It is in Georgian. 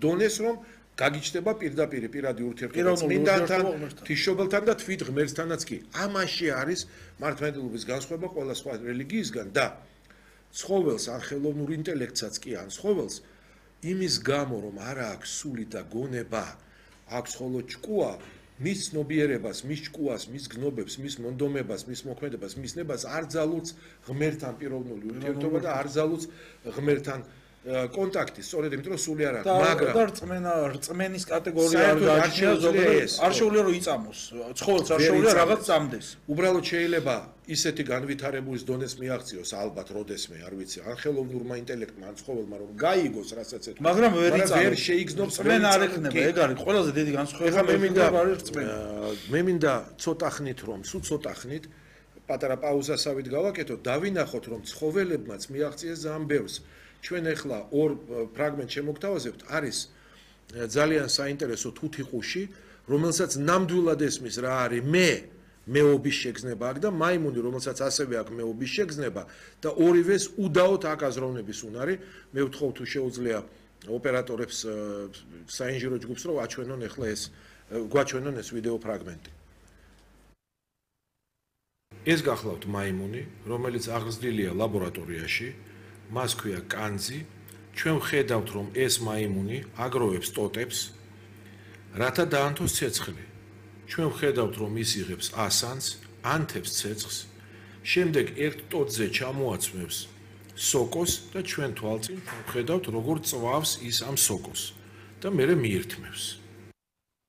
დონეს რომ გაგიჩნდება პირდაპირი ურთიერთობა წმინდანთან, ღვთისმშობელთან და თვით ღმერთთანაც კი. ამაში არის მართლმადიდებლობის განსხვავება ყველა სხვა რელიგიისგან და ცხოველს ან ხელოვნურ ინტელექტსაც კი ან ცხოველს იმის გამო რომ არ აქვს სული და გონება, აქვს მხოლოდ ჭკუა, მის ცნობიერებას, მის ჭკუას, მის გნობებს, მის მონდომებას, მის მოქმედებას, მის ნებას არ ძალუց ღმერთთან პიროვნული ურთიერთობა და არ ძალუც ღმერთთან კონტაქტი, სწორედ იმიტომ რომ სული არ აქვს, მაგრამ და რწმენის კატეგორია არ გააჩნია ზოგადად, არ შეუძლია რომ იწამოს, ცხოველს არ შეუძლია რაღაც წამდეს. უბრალოდ შეიძლება ისეთი განვითარების დონეს მიაღწიოს ალბათ როდესმე, არ ვიცი, ან ხელოვნურმა ინტელექტმა, ან ცხოველმა რომ გაიგოს რასაც ეთქვა. მაგრამ ვერ შეიგნობს რწმენა არ ექნება, ეგ არის ყველაზე დიდი განსხვავება. მე მინდა ცოტა ხნით რომ, სულ ცოტა ხნით პატარა პაუზასავით გავაკეთოთ, დავინახოთ რომ ცხოველებმაც მიაღწიეს ძალიან ბევრს. ჩვენ ახლა ორ ფრაგმენტს შემოგთავაზებთ, არის ძალიან საინტერესო თუთიყუში, რომელსაც ნამდვილად ესმის რა არის მეობის შეგრძნება აქვს და მაიმუნი, რომელსაც ასევე აქვს მეობის შეგრძნება და ორივეს უდაოდ აქვს აზროვნების უნარი. მე ვთხოვ თუ შეუძლია ოპერატორებს საინჟინრო ჯგუფს რომ აჩვენონ ახლა გვაჩვენონ ეს ვიდეო ფრაგმენტი. ეს გახლავთ მაიმუნი, რომელიც აღზრდილია ლაბორატორიაში. მას ქვია კანძი, ჩვენ ვხედავთ რომ ეს მაიმუნი აგროვებს ტოტებს, რათა დაანთოს ცეცხლი. ჩვენ ვხედავთ რომ ის იღებს ასანს, ანთებს ცეცხლს, შემდეგ ერთ ტოტზე ჩამოაცმევს სოკოს და ჩვენ თვალწინ ვხედავთ როგორ წვავს ის ამ სოკოს და მერე მიირთმევს.